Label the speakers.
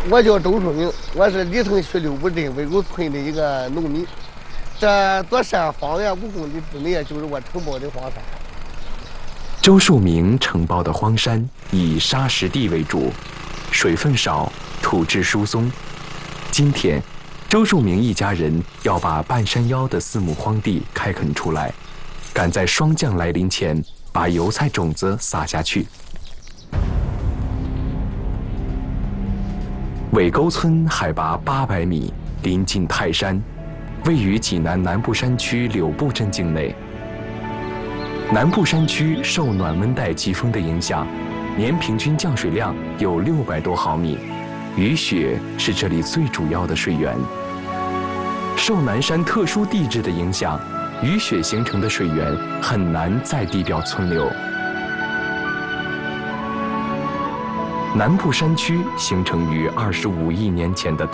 Speaker 1: 我叫周树明，我是历城区六堡镇魏沟村的一个农民。这座山方圆5公里之内就是我承包的荒山。
Speaker 2: 周树明承包的荒山以沙石地为主，水分少，土质疏松。今天，周树明一家人要把半山腰的4亩荒地开垦出来，赶在霜降来临前把油菜种子撒下去。尾沟村海拔800米，临近泰山，位于济南南部山区柳埠镇境内。南部山区受暖温带季风的影响，年平均降水量有600多毫米，雨雪是这里最主要的水源。受南山特殊地质的影响，雨雪形成的水源很难在地表存留。南部山区形成于25亿年前的